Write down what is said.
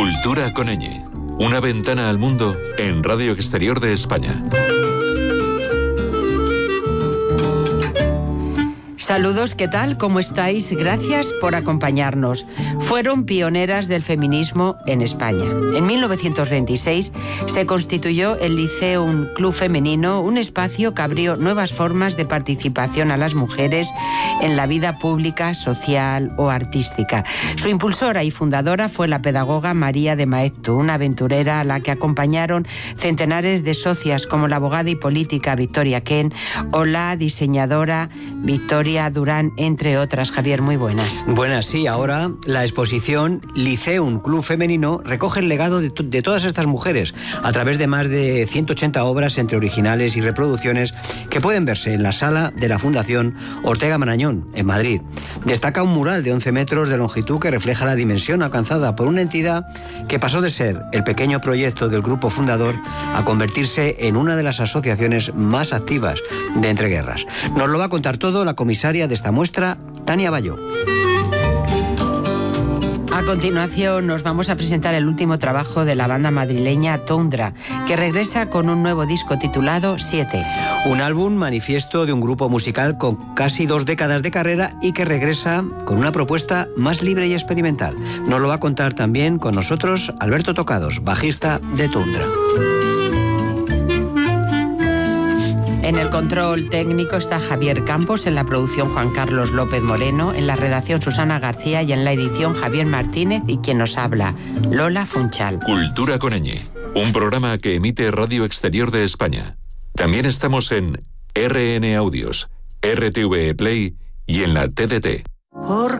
Cultura con ñ. Una ventana al mundo en Radio Exterior de España. Saludos, ¿qué tal? ¿Cómo estáis? Gracias por acompañarnos. Fueron pioneras del feminismo en España. En 1926 se constituyó el Liceum Club Femenino, un espacio que abrió nuevas formas de participación a las mujeres en la vida pública, social o artística. Su impulsora y fundadora fue la pedagoga María de Maeztu, una aventurera a la que acompañaron centenares de socias como la abogada y política Victoria Kent o la diseñadora Victoria Durán, entre otras. Javier, muy buenas. Buenas, sí. Ahora la exposición Liceum Club Femenino recoge el legado de todas estas mujeres a través de más de 180 obras entre originales y reproducciones que pueden verse en la sala de la Fundación Ortega Marañón, en Madrid. Destaca un mural de 11 metros de longitud que refleja la dimensión alcanzada por una entidad que pasó de ser el pequeño proyecto del grupo fundador a convertirse en una de las asociaciones más activas de entreguerras. Nos lo va a contar todo la comisaria de esta muestra, Tania Bayo. A continuación nos vamos a presentar el último trabajo de la banda madrileña Tundra, que regresa con un nuevo disco titulado 7. Un álbum manifiesto de un grupo musical con casi 2 décadas de carrera y que regresa con una propuesta más libre y experimental. Nos lo va a contar también con nosotros Alberto Tocados, bajista de Tundra. En el control técnico está Javier Campos, en la producción Juan Carlos López Moreno, en la redacción Susana García y en la edición Javier Martínez y quien nos habla, Lola Funchal. Cultura con ñ, un programa que emite Radio Exterior de España. También estamos en RN Audios, RTV Play y en la TDT.